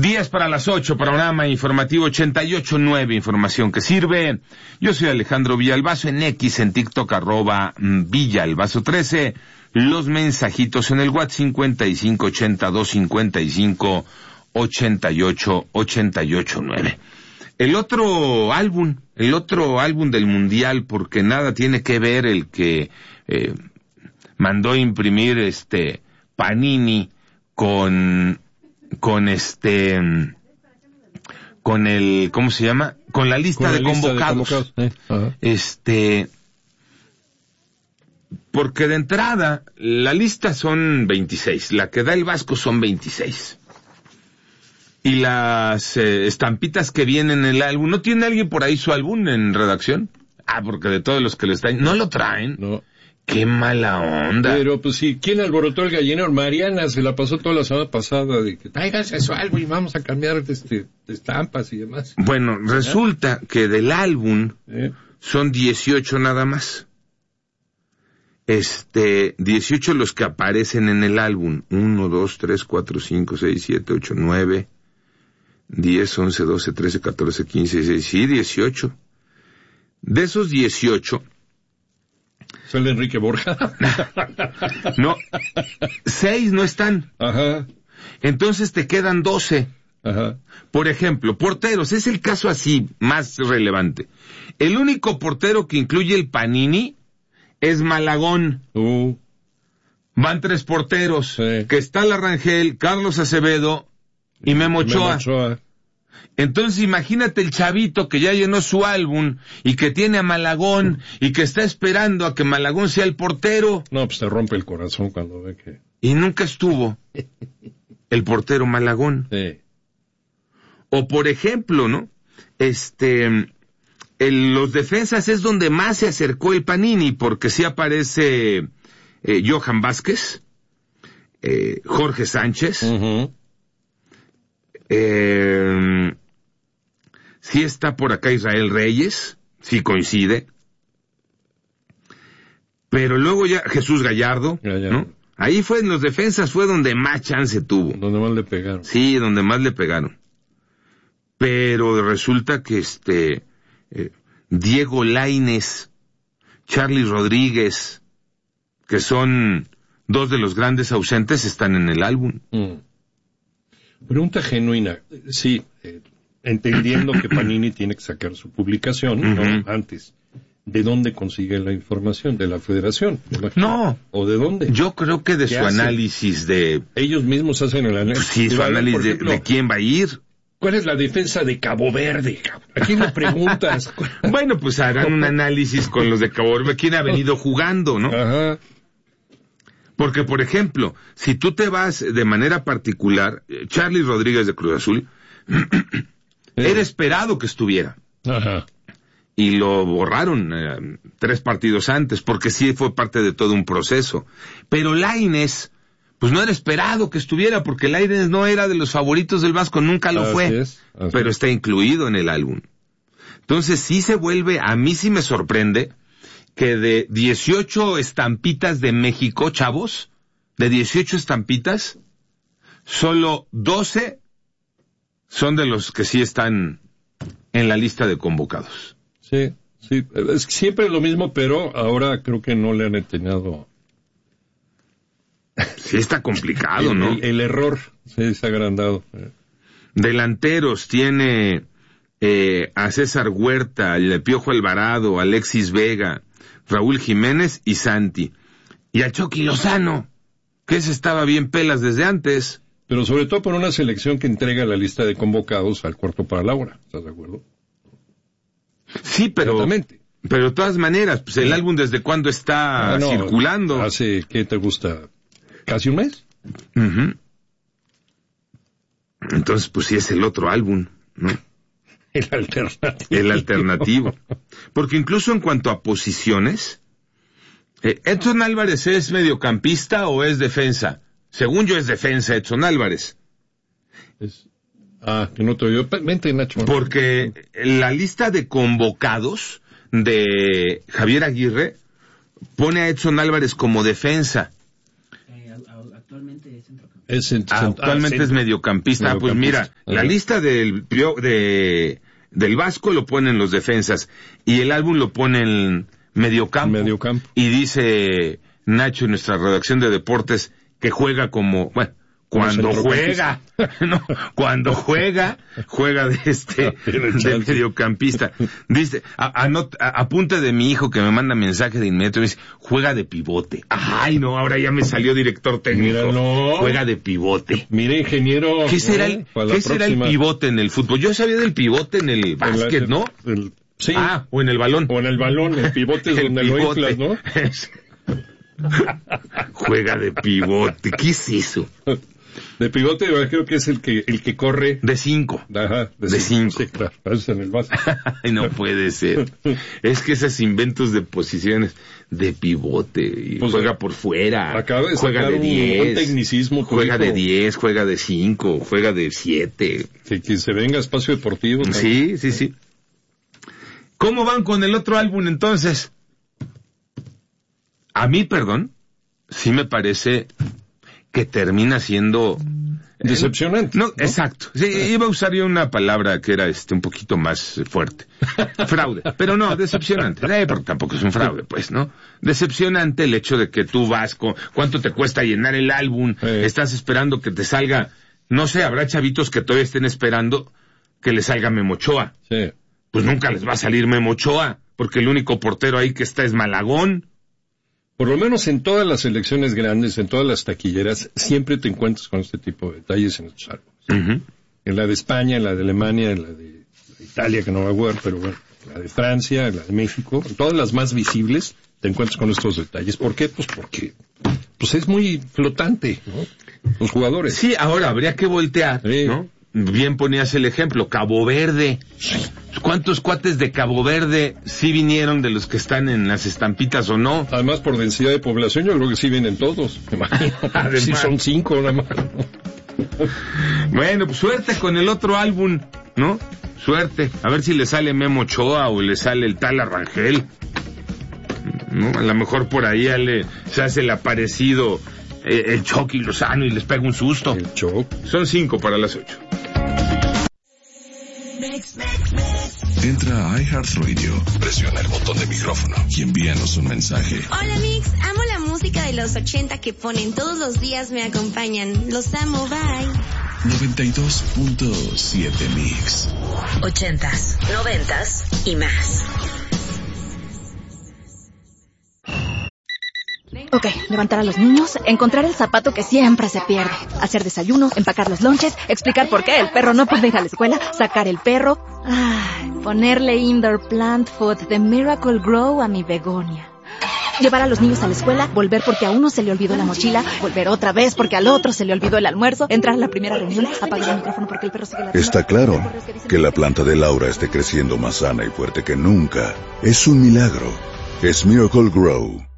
10 para las 8, programa informativo 88.9, información que sirve. Yo soy Alejandro Villalbazo, en X, en TikTok, @Villalbazo13. Los mensajitos en el WhatsApp 558255888889. El otro álbum del Mundial, porque nada tiene que ver el que mandó imprimir Panini con el, ¿cómo se llama? Con la lista de convocados. Porque de entrada, la lista son 26, la que da el Vasco son 26. Y las estampitas que vienen en el álbum, ¿no tiene alguien por ahí su álbum en redacción? Porque de todos los que lo están, ¿no lo traen? No. ¡Qué mala onda! Pero pues sí, ¿quién alborotó el gallinero? Mariana se la pasó toda la semana pasada de que tráigase su álbum y vamos a cambiar de estampas y demás. Bueno, resulta que del álbum son 18 nada más. 18 los que aparecen en el álbum. 1, 2, 3, 4, 5, 6, 7, 8, 9, 10, 11, 12, 13, 14, 15, 16, sí, 18. De esos 18... ¿Sale Enrique Borja? No, 6 no están. Ajá. Entonces te quedan 12. Ajá. Por ejemplo, porteros, es el caso así más relevante. El único portero que incluye el Panini es Malagón. Van 3 porteros, sí. Que está Larrangel, Carlos Acevedo y Memo Ochoa. Entonces imagínate el chavito que ya llenó su álbum y que tiene a Malagón y que está esperando a que Malagón sea el portero. No, pues te rompe el corazón cuando ve que... Y nunca estuvo el portero Malagón. Sí. O por ejemplo, ¿no? Los defensas es donde más se acercó el Panini, porque sí aparece Johan Vázquez, Jorge Sánchez, sí está por acá Israel Reyes, sí coincide, pero luego ya Jesús Gallardo, ¿no? Ahí fue en los defensas, fue donde más chance tuvo. Donde más le pegaron. Sí, donde más le pegaron. Pero resulta que Diego Lainez, Charly Rodríguez, que son 2 de los grandes ausentes, están en el álbum. Pregunta genuina. Sí, entendiendo que Panini tiene que sacar su publicación, ¿no? Antes. ¿De dónde consigue la información? ¿De la Federación? No. ¿O de dónde? Yo creo que de su análisis de... Ellos mismos hacen el análisis. Sí, su análisis de quién va a ir. ¿Cuál es la defensa de Cabo Verde? ¿A quién le preguntas? Bueno, pues harán un análisis con los de Cabo Verde. ¿Quién ha venido jugando, no? Ajá. Porque, por ejemplo, si tú te vas de manera particular, Charly Rodríguez de Cruz Azul, era esperado que estuviera. Ajá. Y lo borraron 3 partidos antes, porque sí fue parte de todo un proceso. Pero Lainez, pues no era esperado que estuviera, porque Lainez no era de los favoritos del Vasco, nunca lo fue. Pero está incluido en el álbum. Entonces sí se vuelve, a mí sí me sorprende, que de 18 estampitas de México, chavos, de 18 estampitas, solo 12 son de los que sí están en la lista de convocados. Sí, es siempre lo mismo, pero ahora creo que no le han enseñado. Sí está complicado, ¿no? El error se ha agrandado. Delanteros tiene a César Huerta, el Piojo Alvarado, Alexis Vega, Raúl Jiménez y Santi. Y a Chucky Lozano, que ese estaba bien pelas desde antes. Pero sobre todo por una selección que entrega la lista de convocados al cuarto para la hora. ¿Estás de acuerdo? Sí, pero de todas maneras, pues el álbum desde cuándo está circulando. Hace, ¿qué te gusta? ¿Casi un mes? Entonces, pues sí es el otro álbum, ¿no? El alternativo. Porque incluso en cuanto a posiciones, ¿Edson Álvarez es mediocampista o es defensa? Según yo es defensa Edson Álvarez. Que no te oigo. Vente, Nacho. Porque la lista de convocados de Javier Aguirre pone a Edson Álvarez como defensa. Actualmente es centrocampista. Actualmente es mediocampista. Pues mira, la lista del Vasco lo ponen los defensas y el álbum lo pone en mediocampo. Y dice Nacho en nuestra redacción de deportes que juega como, bueno, cuando juega de mediocampista. Dice, apunte de mi hijo que me manda mensaje de inmediato, dice, juega de pivote. Ay, no, ahora ya me salió director técnico. Mira, no. Juega de pivote. Mire, ingeniero. ¿Qué será el pivote en el fútbol? Yo sabía del pivote en el básquet, ¿no? Sí. O en el balón. El pivote es donde lo inflas, ¿no? Juega de pivote. ¿Qué es eso? De pivote creo que es el que corre de 5. Ajá, de 5. Sí, claro, es en el básquet. No puede ser. Es que esos inventos de posiciones de pivote, y pues juega por fuera, juega de 10, un tecnicismo, juega de 10, juega de 5, juega de 7. Que se venga a Espacio Deportivo, ¿no? Sí. ¿Cómo van con el otro álbum entonces? A mí, sí me parece que termina siendo decepcionante. No, exacto. Sí, iba a usar yo una palabra que era un poquito más fuerte. Fraude. Pero no, decepcionante. Porque tampoco es un fraude, pues, ¿no? Decepcionante el hecho de que tú vas con cuánto te cuesta llenar el álbum, estás esperando que te salga, no sé, habrá chavitos que todavía estén esperando que le salga Memo Ochoa. Sí. Pues nunca les va a salir Memo Ochoa, porque el único portero ahí que está es Malagón. Por lo menos en todas las selecciones grandes, en todas las taquilleras, siempre te encuentras con este tipo de detalles en estos álbumes. Uh-huh. En la de España, en la de Alemania, en la de Italia, que no va a jugar, pero bueno, en la de Francia, en la de México, en todas las más visibles, te encuentras con estos detalles. ¿Por qué? Pues porque es muy flotante, ¿no? Los jugadores. Sí, ahora habría que voltear, ¿no? Bien ponías el ejemplo, Cabo Verde. ¿Cuántos cuates de Cabo Verde sí vinieron de los que están en las estampitas o no? Además, por densidad de población, yo creo que sí vienen todos. Me imagino. Sí, son 5 nada más. Bueno, pues suerte con el otro álbum, ¿no? Suerte. A ver si le sale Memo Ochoa o le sale el tal Arrangel, ¿no? A lo mejor por ahí se hace el aparecido el Chucky Lozano y les pega un susto. El Chuck. Son 5 para las 8. Entra a iHeartRadio, presiona el botón de micrófono y envíanos un mensaje. Hola Mix, amo la música de los 80 que ponen todos los días, me acompañan. Los amo, bye. 92.7 Mix. 80s, 90s y más. Ok, levantar a los niños, encontrar el zapato que siempre se pierde, hacer desayuno, empacar los lonches, explicar por qué el perro no puede ir a la escuela, sacar el perro, ponerle indoor plant food de Miracle Grow a mi begonia. Llevar a los niños a la escuela, volver porque a uno se le olvidó la mochila, volver otra vez porque al otro se le olvidó el almuerzo, entrar a la primera reunión, apagar el micrófono porque el perro sigue la... Está claro que la planta de Laura esté creciendo más sana y fuerte que nunca. Es un milagro. Es Miracle Grow.